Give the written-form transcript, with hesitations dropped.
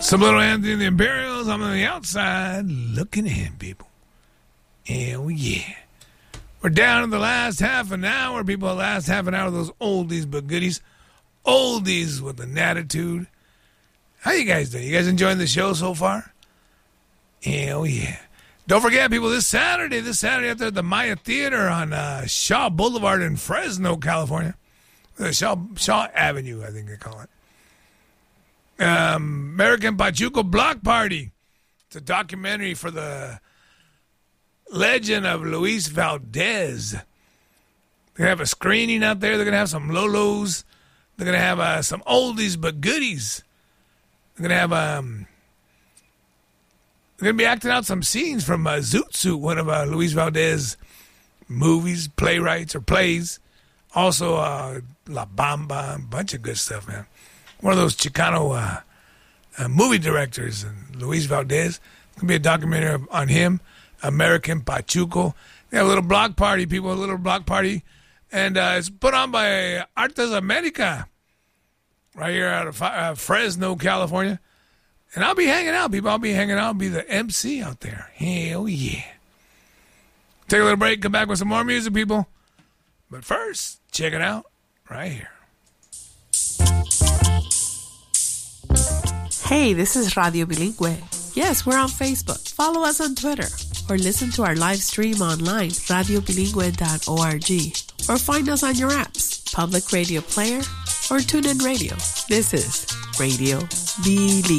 Subliminal Anthony and the Imperials. I'm on the outside looking in, people. Hell yeah. We're down to the last half an hour, people. The last half an hour of those oldies but goodies. Oldies with an attitude. How you guys doing? You guys enjoying the show so far? Hell yeah. Don't forget, people, this Saturday out there at the Maya Theater on Shaw Boulevard in Fresno, California. Shaw Avenue, I think they call it. American Pachuco Block Party. It's a documentary for the legend of Luis Valdez. They're going to have a screening out there. They're going to have some Lolos. They're going to have some oldies but goodies. They're going to have... they're going to be acting out some scenes from Zoot Suit, one of Luis Valdez movies, playwrights, or plays. Also, La Bamba, a bunch of good stuff, man. One of those Chicano movie directors, Luis Valdez. It's going to be a documentary on him, American Pachuco. They have a little block party, people, a little block party. And it's put on by Artes America right here out of Fresno, California. And I'll be hanging out, people. I'll be hanging out. I'll be the MC out there. Hell yeah. Take a little break, come back with some more music, people. But first, check it out right here. Hey, this is Radio Bilingüe. Yes, we're on Facebook. Follow us on Twitter. Or listen to our live stream online, radiobilingüe.org. Or find us on your apps, Public Radio Player, or TuneIn Radio. This is Radio Bilingüe.